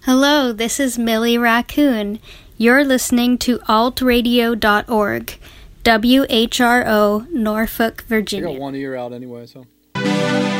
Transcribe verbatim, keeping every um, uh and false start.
Hello, this is Millie Raccoon. You're listening to alt radio dot org, W H R O, Norfolk, I Virginia. got one ear out anyway, so.